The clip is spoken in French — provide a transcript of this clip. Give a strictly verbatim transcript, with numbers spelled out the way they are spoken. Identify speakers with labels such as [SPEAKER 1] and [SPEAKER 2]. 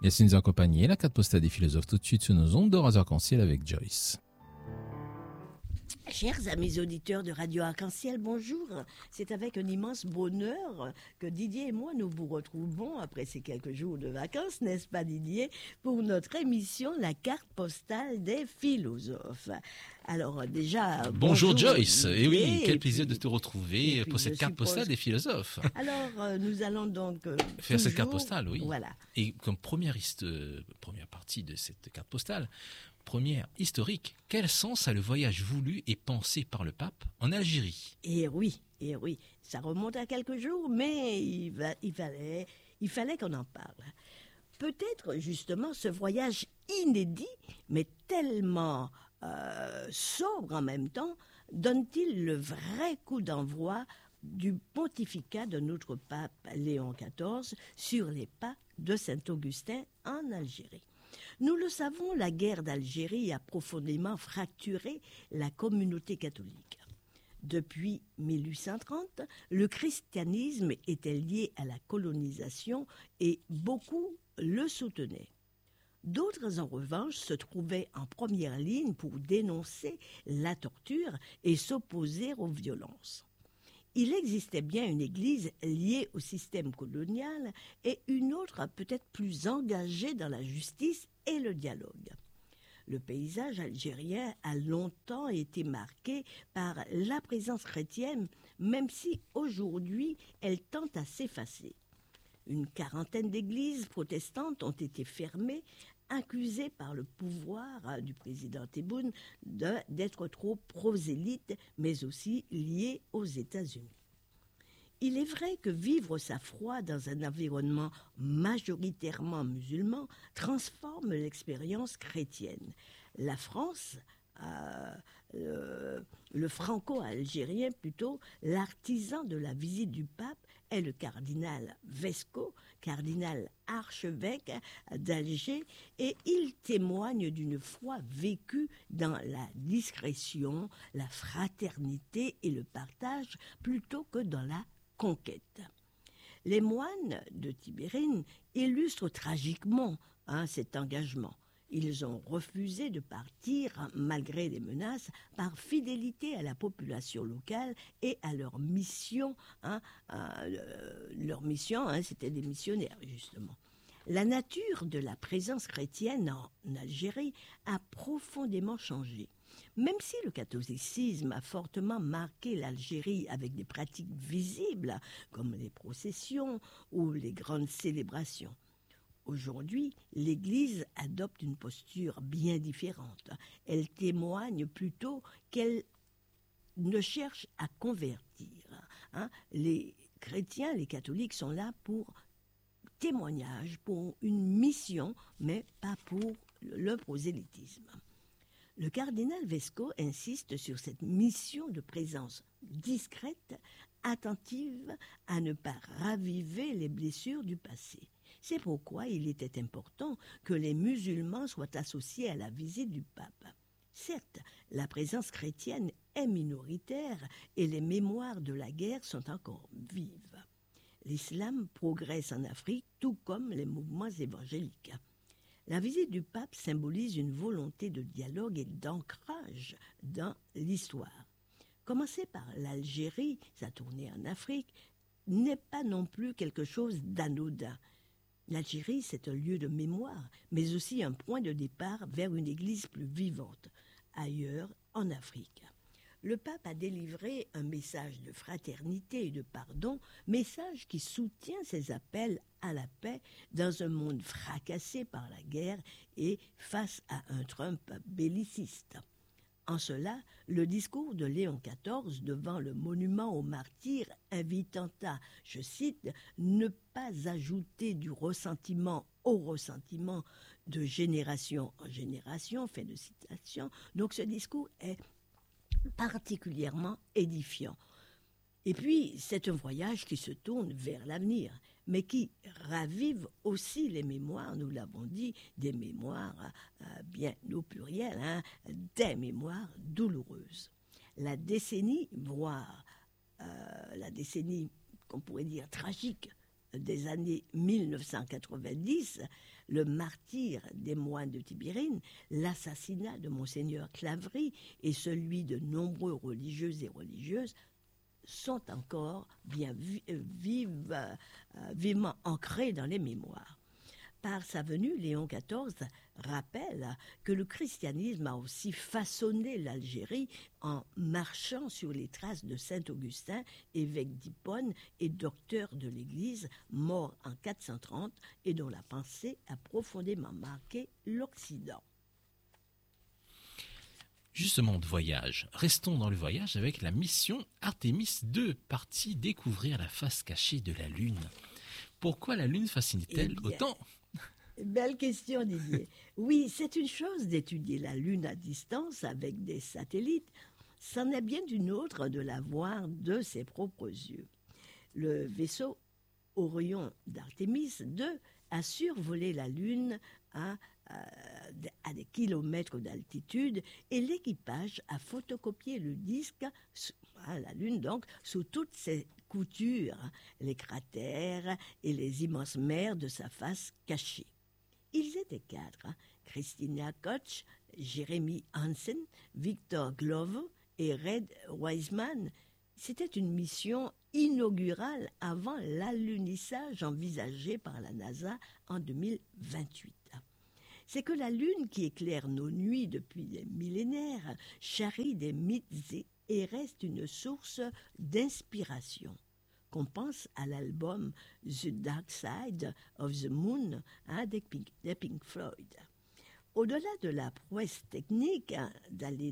[SPEAKER 1] Et si nous accompagner la carte postale des philosophes tout de suite sur nos ondes de Radio Arc-en-Ciel avec Joyce.
[SPEAKER 2] Chers amis auditeurs de Radio Arc-en-Ciel, bonjour. C'est avec un immense bonheur que Didier et moi nous vous retrouvons après ces quelques jours de vacances, n'est-ce pas Didier, pour notre émission La carte postale des philosophes. Alors déjà,
[SPEAKER 1] bonjour, bonjour Joyce.
[SPEAKER 2] Didier,
[SPEAKER 1] et oui, quel
[SPEAKER 2] et
[SPEAKER 1] plaisir
[SPEAKER 2] puis,
[SPEAKER 1] de te retrouver pour cette carte
[SPEAKER 2] suppose...
[SPEAKER 1] postale des philosophes.
[SPEAKER 2] Alors euh, nous allons donc euh,
[SPEAKER 1] faire
[SPEAKER 2] toujours...
[SPEAKER 1] cette carte postale, oui.
[SPEAKER 2] Voilà.
[SPEAKER 1] Et comme première, euh, première partie de cette carte postale, première historique, quel sens a le voyage voulu et pensé par le pape en Algérie?
[SPEAKER 2] Et oui, et oui, ça remonte à quelques jours, mais il, va, il fallait, il fallait qu'on en parle. Peut-être justement ce voyage inédit, mais tellement euh, sobre en même temps, donne-t-il le vrai coup d'envoi du pontificat de notre pape Léon quatorze sur les pas de Saint-Augustin en Algérie. Nous le savons, la guerre d'Algérie a profondément fracturé la communauté catholique. Depuis mille huit cent trente, le christianisme était lié à la colonisation et beaucoup le soutenaient. D'autres, en revanche, se trouvaient en première ligne pour dénoncer la torture et s'opposer aux violences. Il existait bien une église liée au système colonial et une autre peut-être plus engagée dans la justice et le dialogue. Le paysage algérien a longtemps été marqué par la présence chrétienne, même si aujourd'hui elle tend à s'effacer. Une quarantaine d'églises protestantes ont été fermées, accusées par le pouvoir du président Tebboune de, d'être trop prosélytes, mais aussi liées aux États-Unis. Il est vrai que vivre sa foi dans un environnement majoritairement musulman transforme l'expérience chrétienne. La France, euh, euh, le franco-algérien plutôt, l'artisan de la visite du pape est le cardinal Vesco, cardinal archevêque d'Alger, et il témoigne d'une foi vécue dans la discrétion, la fraternité et le partage plutôt que dans la conquête. Les moines de Tibérine illustrent tragiquement hein, cet engagement. Ils ont refusé de partir, malgré les menaces, par fidélité à la population locale et à leur mission. Hein, euh, leur mission, hein, c'était des missionnaires, justement. La nature de la présence chrétienne en Algérie a profondément changé. Même si le catholicisme a fortement marqué l'Algérie avec des pratiques visibles, comme les processions ou les grandes célébrations, aujourd'hui, l'Église adopte une posture bien différente. Elle témoigne plutôt qu'elle ne cherche à convertir. Hein. Les chrétiens, les catholiques sont là pour témoignage, pour une mission, mais pas pour le prosélytisme. Le cardinal Vesco insiste sur cette mission de présence discrète, attentive à ne pas raviver les blessures du passé. C'est pourquoi il était important que les musulmans soient associés à la visite du pape. Certes, la présence chrétienne est minoritaire et les mémoires de la guerre sont encore vives. L'islam progresse en Afrique, tout comme les mouvements évangéliques. La visite du pape symbolise une volonté de dialogue et d'ancrage dans l'histoire. Commencer par l'Algérie, sa tournée en Afrique, n'est pas non plus quelque chose d'anodin. L'Algérie, c'est un lieu de mémoire, mais aussi un point de départ vers une église plus vivante, ailleurs en Afrique. Le pape a délivré un message de fraternité et de pardon, message qui soutient ses appels à la paix dans un monde fracassé par la guerre et face à un Trump belliciste. En cela, le discours de Léon quatorze devant le monument aux martyrs invitant à, je cite, « ne pas ajouter du ressentiment au ressentiment de génération en génération », fin de citation. Donc ce discours est particulièrement édifiant. Et puis, c'est un voyage qui se tourne vers l'avenir, mais qui ravive aussi les mémoires, nous l'avons dit, des mémoires, euh, bien au pluriel, hein, des mémoires douloureuses. La décennie, voire euh, la décennie qu'on pourrait dire tragique, des années mille neuf cent quatre-vingt-dix, le martyre des moines de Tibérine, l'assassinat de Monseigneur Claverie et celui de nombreux religieux et religieuses sont encore bien vi- euh, vives, euh, vivement ancrés dans les mémoires. Par sa venue, Léon quatorze rappelle que le christianisme a aussi façonné l'Algérie en marchant sur les traces de saint Augustin, évêque d'Hippone et docteur de l'Église, mort en quatre cent trente et dont la pensée a profondément marqué l'Occident.
[SPEAKER 1] Justement, de voyage. Restons dans le voyage avec la mission Artémis deux, partie découvrir la face cachée de la Lune. Pourquoi la Lune fascine-t-elle
[SPEAKER 2] Eh bien,
[SPEAKER 1] autant ?
[SPEAKER 2] Belle question, Didier. Oui, c'est une chose d'étudier la Lune à distance avec des satellites. C'en est bien une autre de la voir de ses propres yeux. Le vaisseau Orion d'Artémis deux a survolé la Lune à, à, à des kilomètres d'altitude et l'équipage a photocopié le disque, à la Lune donc, sous toutes ses coutures, les cratères et les immenses mers de sa face cachée. Ils étaient quatre, hein, Christina Koch, Jeremy Hansen, Victor Glover et Red Wiseman. C'était une mission inaugurale avant l'alunissage envisagé par la NASA en deux mille vingt-huit. C'est que la Lune, qui éclaire nos nuits depuis des millénaires, charrie des mythes et, et reste une source d'inspiration. Qu'on pense à l'album The Dark Side of the Moon hein, des, Pink, des Pink Floyd. Au-delà de la prouesse technique hein, d'aller